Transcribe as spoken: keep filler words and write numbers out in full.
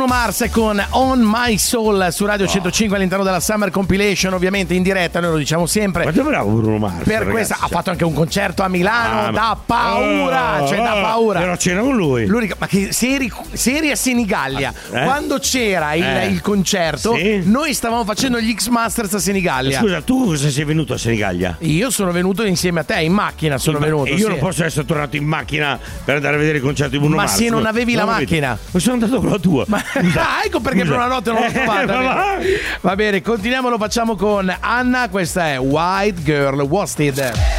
Bruno Mars con On My Soul su Radio centocinque all'interno della Summer Compilation, ovviamente in diretta, noi lo diciamo sempre. Ma dove bravo Bruno Mars? Per ragazzi, questa ha fatto anche un concerto a Milano, ah, da paura, oh, cioè da oh, paura. Ero a cena con lui. L'unica, ma che se eri, se eri a Senigallia, eh? quando c'era il, Eh. il concerto, sì? noi stavamo facendo gli X-Masters a Senigallia. Scusa, tu cosa sei venuto a Senigallia? Io sono venuto insieme a te, in macchina sono In ma- venuto. E io sì. non posso essere tornato in macchina per andare a vedere il concerto di Bruno Ma Mars. se non avevi la ho capito. macchina. Ma sono andato con la tua. Ma, ah, ecco perché Scusa. per una notte non l'ho Eh, trovata. ma va. Va bene, continuiamo, lo facciamo con Anna. Questa è White Girl Wasted.